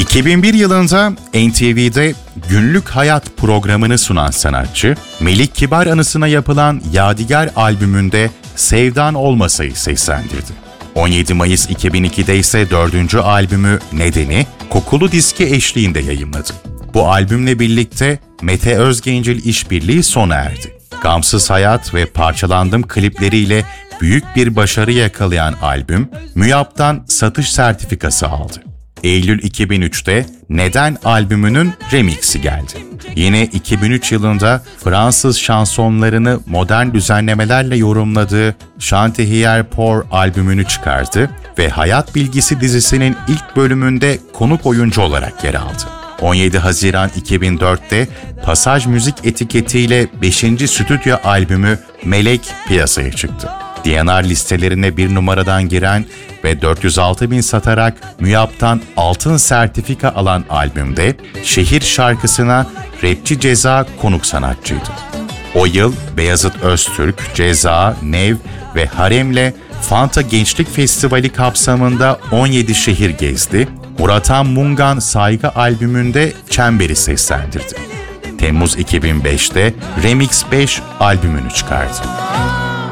2001 yılında NTV'de Günlük Hayat programını sunan sanatçı, Melik Kibar anısına yapılan Yadigar albümünde Sevdan Olmasa'yı seslendirdi. 17 Mayıs 2002'de ise 4. albümü Nedeni, kokulu diski eşliğinde yayımladı. Bu albümle birlikte Mete Özgencil işbirliği sona erdi. Gamsız Hayat ve Parçalandım klipleriyle büyük bir başarı yakalayan albüm, MÜYAP'tan satış sertifikası aldı. Eylül 2003'te Neden albümünün remixi geldi. Yine 2003 yılında Fransız şansonlarını modern düzenlemelerle yorumladığı Chantier Pour albümünü çıkardı ve Hayat Bilgisi dizisinin ilk bölümünde konuk oyuncu olarak yer aldı. 17 Haziran 2004'te Pasaj Müzik etiketiyle 5. stüdyo albümü Melek piyasaya çıktı. D&R listelerine bir numaradan giren ve 406 bin satarak MÜYAP'tan altın sertifika alan albümde Şehir şarkısına rapçi Ceza konuk sanatçıydı. O yıl Beyazıt Öztürk, Ceza, Nev ve Harem'le Fanta Gençlik Festivali kapsamında 17 şehir gezdi. Muratan Mungan Saygı albümünde Çember'i seslendirdi. Temmuz 2005'te Remix 5 albümünü çıkardı.